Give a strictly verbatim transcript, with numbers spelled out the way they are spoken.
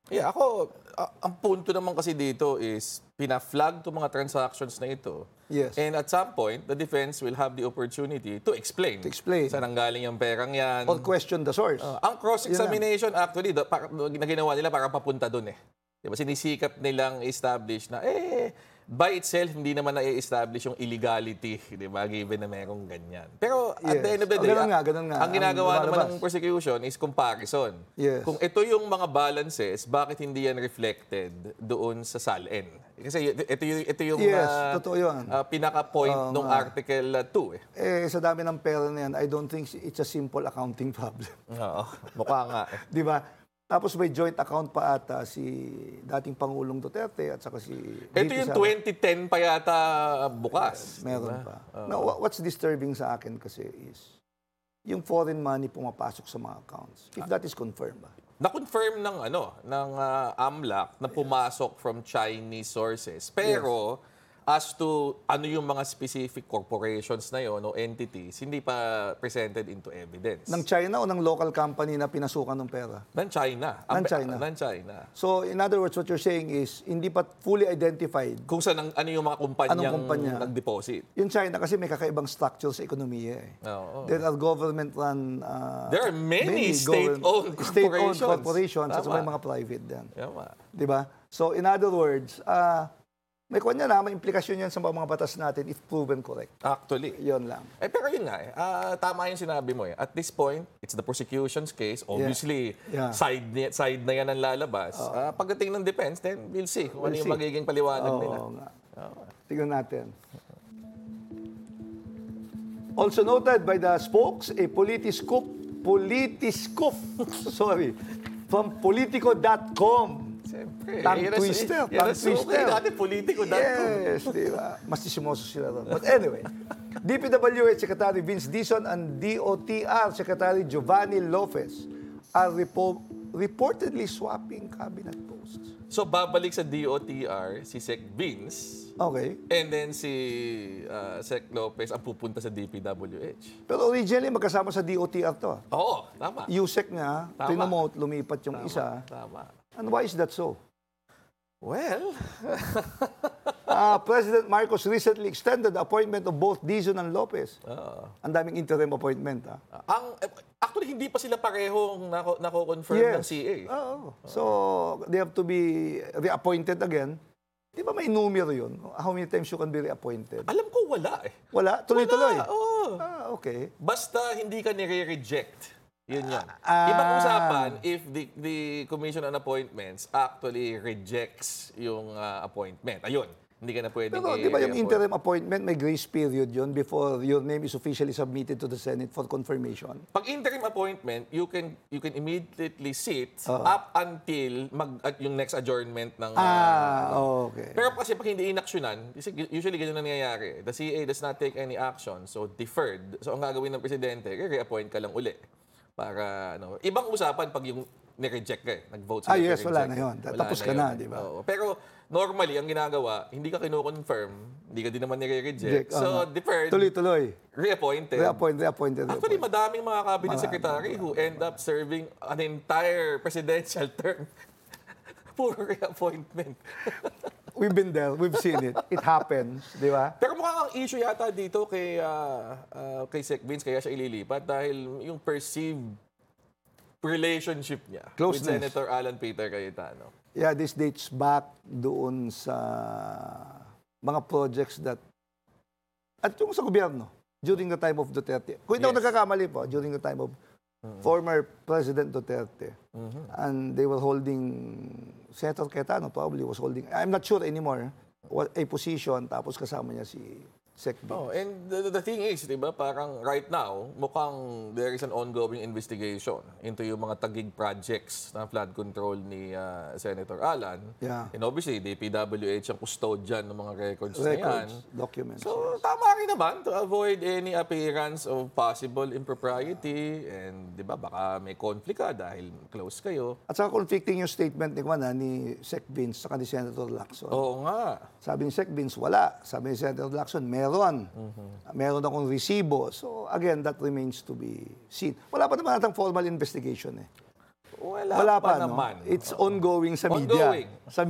Yeah, ako, a- ang punto naman kasi dito is pina-flag to mga transactions na ito. Yes. And at some point, the defense will have the opportunity to explain. To explain. Saan nanggaling yung perang yan. Or question the source. Uh, ang cross-examination, actually, do, para, na ginawa nila para papunta dun eh. Diba, sinisikap nilang establish na, eh, by itself, hindi naman na-establish yung illegality, di ba, given na merong ganyan. Pero at Yes. the end of the Oh, day, ganun nga, ganun nga. ang ginagawa Ang naman lumalabas. ng prosecution is comparison. Yes. Kung ito yung mga balances, bakit hindi yan reflected doon sa S A L N? Kasi ito yung, ito yung Yes, uh, totoo yun. uh, pinaka-point ng Article two. Eh. Eh, sa dami ng pera na yan, I don't think it's a simple accounting problem. Oo, mukha nga eh. Di ba? Tapos may joint account pa ata si dating Pangulong Duterte at saka si... Ito V P yung Sara. twenty ten pa yata bukas. Meron diba? pa. Now, wha- what's disturbing sa akin kasi is yung foreign money pumapasok sa mga accounts. If that is confirmed ba? Na-confirm ng ano, ng uh, AMLAC na pumasok from Chinese sources. Pero as to ano yung mga specific corporations na yon o entities, hindi pa presented into evidence. Ng China o ng local company na pinasukan ng pera? Ng China. Ng China. Ng China. So, in other words, what you're saying is hindi pa fully identified Kung saan ang, ano yung mga kumpanyang Anong kumpanya? nag-deposit. yung China kasi may kakaibang structure sa ekonomiya eh. Oo. There are government-run... uh, There are many government- state-owned State-owned corporations. corporations at Tama. may mga private din. Tama. Di ba? So, in other words, uh, may kanya na, may implikasyon yan sa mga batas natin if proven correct. Actually. Yun lang. Eh, pero yun nga eh. Ah, tama yung sinabi mo eh. At this point, it's the prosecution's case. Obviously, Yeah. side ni- side na yan ang lalabas. Ah, pagdating ng defense, then we'll see kung ano We'll yung see. magiging paliwanag Oo nila. nga. Tignan natin. Also noted by the spokes, a politiscoop, politiscoop, sorry, from politico dot com. Siyempre. Tongue Yan ang- twister, yan tongue ang suki twister. Dati politiko dati. Yes, di ba? Mas sisimoso sila ron. But anyway, D P W H Secretary Vince Dizon and D O T R Secretary Giovanni Lopez are repo- reportedly swapping cabinet posts. So, babalik sa D O T R si Sec Vince Okay. and then si ah, Sec Lopez ang pupunta sa D P W H. Pero originally, magkasama sa D O T R to. Oo, tama. USEC nga, Tama. pinomote, lumipat yung isa. Tama. And why is that so? Well, Uh, President Marcos recently extended the appointment of both Dizon and Lopez. Ang daming interim appointment. Ha? ang eh, actually hindi pa sila parehong nako, nako-confirm ng C A. Oo. So, they have to be reappointed again. Di ba may numero yun? How many times you can be reappointed? Alam ko wala eh. Wala? Tuloy-tuloy? Wala, oo. Ah, okay. Basta hindi ka nire-reject. Yun yan. Ah. Ibang usapan if the, the Commission on Appointments actually rejects yung ah, appointment. Ayun. Hindi ka na pwedeng Pero di ba yung i-reappoint. interim appointment, may grace period yun before your name is officially submitted to the Senate for confirmation? Pag interim appointment, you can you can immediately sit up until mag at yung next adjournment ng Ah, ah, okay. Pero kasi pag hindi inaksyonan, kasi usually ganun ang nangyayari. The C A does not take any action, so deferred. So ang gagawin ng presidente, re-appoint ka lang uli. Para ano, ibang usapan pag yung ni-reject ka, eh, nag-vote Ah, sila. yes, to wala reject na eh. yun. Wala Tapos ka na, yun. di ba? Oo. Pero normally, ang ginagawa, hindi ka kino-confirm, hindi ka din naman nire-reject. Reject, So, ano. deferred, Tuloy-tuloy. reappointed. Reappoint, reappointed, Actually, reappoint. madaming mga cabinet secretary who end up serving an entire presidential term. Puro reappointment. We've been there. We've seen it. It happens. Di ba? Pero mukhang ang issue yata dito kay, ah, ah, kay Sec Vince, kaya siya ililipat dahil yung perceived relationship niya with Closeness. Senator Alan Peter Cayetano. Yeah, this dates back doon sa mga projects that at yung sa gobyerno during the time of Duterte. Kung hindi ako Yes. nagkakamali po, during the time of former President Duterte. And they were holding, Senator Cayetano probably was holding, I'm not sure anymore, what a position, tapos kasama niya si Sec Vince. Oh, and the, the thing is, di ba, parang right now, mukhang there is an ongoing investigation into yung mga tagig projects ng flood control ni ah, Senator Alan. Yeah. And obviously, D P W H ang custodian ng mga records, na yan. Records, documents. So, tama rin naman to avoid any appearance of possible impropriety and, di ba, baka may conflict ka dahil close kayo. At saka conflicting yung statement ni, Juan, ha, ni Sec Vince saka ni Senator Lacson. Oo nga. Sabi ni Sec Vince, wala. Sabi ni Senator Lacson, meron. Meron akong resibo. So, again, that remains to be seen. Wala pa naman natang formal investigation eh. Wala Wala pa pa, no? naman. It's ongoing sa media. Ongoing. Sa